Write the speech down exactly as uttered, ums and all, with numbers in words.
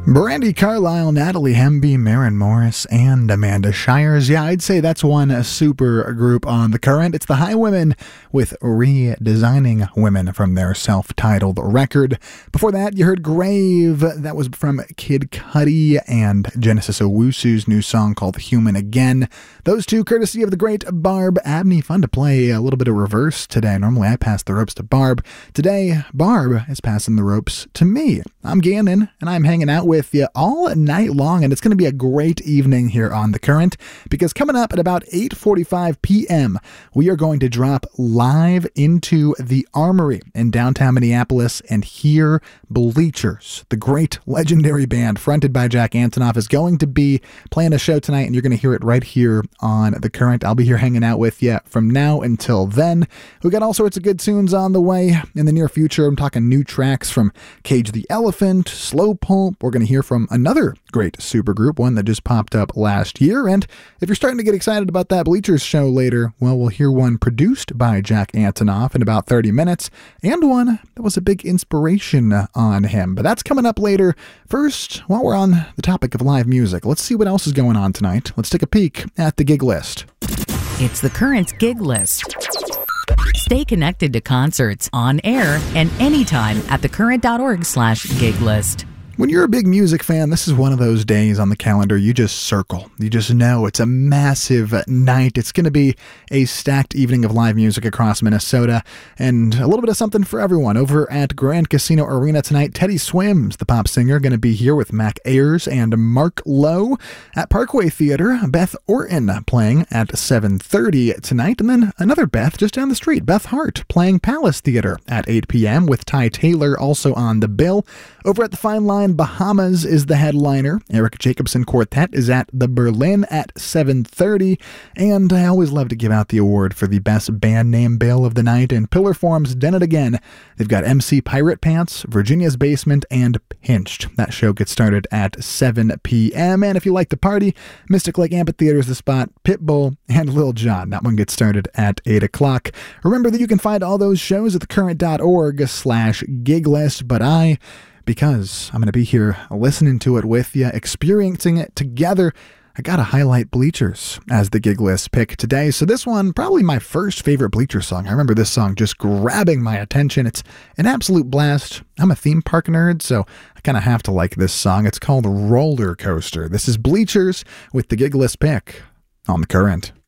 Brandi Carlile, Natalie Hemby, Maren Morris, and Amanda Shires. Yeah, I'd say that's one super group on The Current. It's the Highwomen with Redesigning Women from their self-titled record. Before that, you heard Grave. That was from Kid Cudi and Genesis Owusu's new song called Human Again. Those two courtesy of the great Barb Abney. Fun to play a little bit of reverse today. Normally I pass the ropes to Barb. Today, Barb is passing the ropes to me. I'm Gannon, and I'm hanging out with you all night long, and it's going to be a great evening here on The Current, because coming up at about eight forty-five p.m., we are going to drop live into the Armory in downtown Minneapolis and hear Bleachers. The great legendary band fronted by Jack Antonoff is going to be playing a show tonight, and you're going to hear it right here on The Current. I'll be here hanging out with you from now until then. We got all sorts of good tunes on the way in the near future. I'm talking new tracks from Cage the Elephant, Slow Pulp. We're going to hear from another great supergroup, one that just popped up last year. And if you're starting to get excited about that Bleachers show later, well, we'll hear one produced by Jack Antonoff in about thirty minutes, and one that was a big inspiration on him. But that's coming up later. First, while we're on the topic of live music, let's see what else is going on tonight. Let's take a peek at the gig list. It's The Current's gig list. Stay connected to concerts on air and anytime at thecurrent.org slash gig list. When you're a big music fan, this is one of those days on the calendar you just circle. You just know it's a massive night. It's going to be a stacked evening of live music across Minnesota, and a little bit of something for everyone. Over at Grand Casino Arena tonight, Teddy Swims, the pop singer, going to be here with Mac Ayers and Mark Lowe. At Parkway Theater, Beth Orton playing at seven thirty tonight, and then another Beth just down the street, Beth Hart, playing Palace Theater at eight p.m. with Ty Taylor also on the bill. Over at the Fine Line, Bahamas is the headliner. Eric Jacobson Quartet is at the Berlin at seven thirty. And I always love to give out the award for the best band name bail of the night. And Pillar Form's done it again. They've got M C Pirate Pants, Virginia's Basement, and Pinched. That show gets started at seven p.m. And if you like to party, Mystic Lake Amphitheater is the spot. Pitbull and Lil Jon. That one gets started at eight o'clock. Remember that you can find all those shows at thecurrent.org slash gig list. But I... because I'm going to be here listening to it with you, experiencing it together, I got to highlight Bleachers as the gig list pick today. So this one, probably my first favorite Bleachers song. I remember this song just grabbing my attention. It's an absolute blast. I'm a theme park nerd, so I kind of have to like this song. It's called Roller Coaster. This is Bleachers with the gig list pick on The Current.